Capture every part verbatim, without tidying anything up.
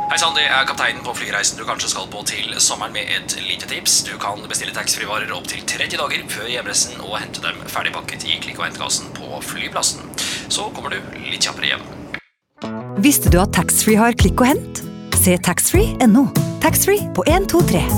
Hei sann, det er kapteinen på flyreisen du kanskje skal på til sommeren med et lite tips. Du kan bestille taxfree-varer opp til tretti dager før hjemreisen og hente dem ferdigpakket i klikk- og hentkassen på flyplassen. Så kommer du litt kjappere hjem. Visste du at taxfree har klikk og hent? Se taxfree punktum no. Taxfree på en to tre.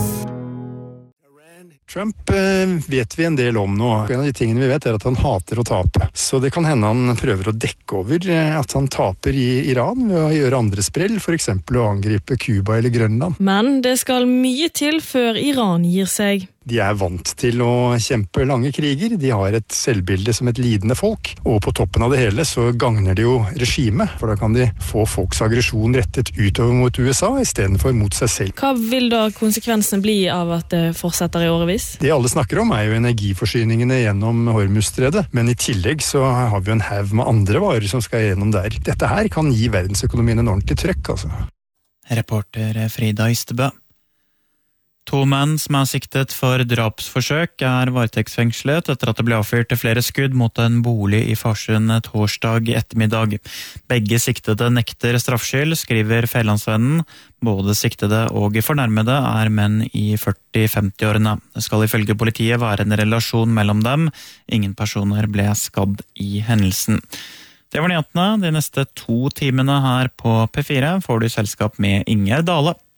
Trump eh, vet vi en del om nå. En av de tingene vi vet er at han hater å tape. Så det kan hende han prøver å dekke over eh, at han taper i Iran ved å gjøre andre sprell, for eksempel å angripe Cuba eller Grønland. Men det skal mye til før Iran gir seg. De er vant til å kjempe lange kriger, de har et selvbilde som et lidende folk, og på toppen av det hele så gagner de jo regimet, for da kan de få folks aggresjon rettet utover mot U S A i stedet for mot seg selv. Hva vil da konsekvensene bli av at det fortsetter i årevis? Det alle snakker om er jo energiforsyningene gjennom Hormuzstredet, men i tillegg så har vi jo en haug med andre varer som skal gjennom der. Dette her kan gi verdensøkonomien en ordentlig trøkk, altså. Reporter Frida Ystebø. To menn som er siktet for drapsforsøk er varetektsfengslet etter at det ble avfyrt flere skudd mot en bolig i Farsund torsdag ettermiddag. Begge siktede nekter straffskyld, skriver Fædrelandsvennen. Både siktede og fornærmede er menn i førti-femti-årene. Det skal ifølge politiet være en relasjon mellom dem. Ingen personer ble skadd i hendelsen. Det var nyhetene. De neste to timene her på P fire får du selskap med Inge Dale.